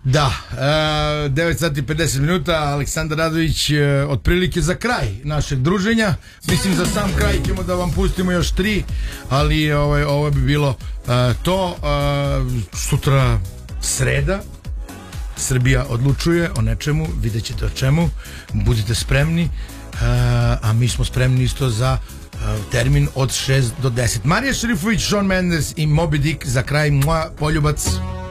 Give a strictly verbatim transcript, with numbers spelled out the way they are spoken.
Da, e, devet sati i pedeset minuta, Aleksandar Radović, e, otprilike za kraj našeg druženja. Mislim za sam kraj ćemo da vam pustimo još tri, ali ovaj, ovo bi bilo e, to. E, sutra sreda, Srbija odlučuje o nečemu, vidjet ćete o čemu, budite spremni, e, a mi smo spremni isto za e, termin od šest do deset. Marija Šerifović, Shawn Mendes i Moby Dick za kraj, moja poljubac.